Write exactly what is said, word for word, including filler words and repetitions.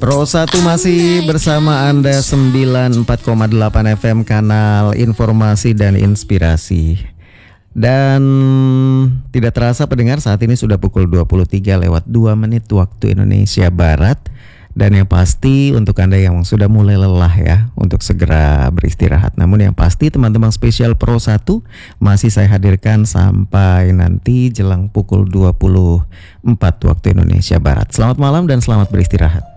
Pro satu masih bersama Anda sembilan puluh empat koma delapan F M kanal informasi dan inspirasi. Dan tidak terasa pendengar, saat ini sudah pukul dua puluh tiga lewat dua menit waktu Indonesia Barat. Dan yang pasti untuk Anda yang sudah mulai lelah ya, untuk segera beristirahat. Namun yang pasti teman-teman spesial Pro satu masih saya hadirkan sampai nanti jelang pukul dua puluh empat waktu Indonesia Barat. Selamat malam dan selamat beristirahat.